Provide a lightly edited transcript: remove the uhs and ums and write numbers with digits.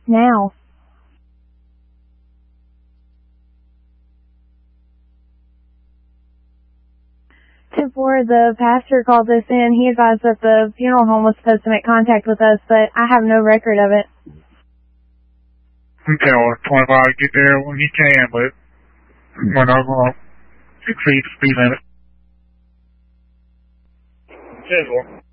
now. Before the pastor called us in, he advised that the funeral home was supposed to make contact with us, but I have no record of it. Okay, well, 25, get there when you can, but we're not going to exceed the speed limit. Schedule.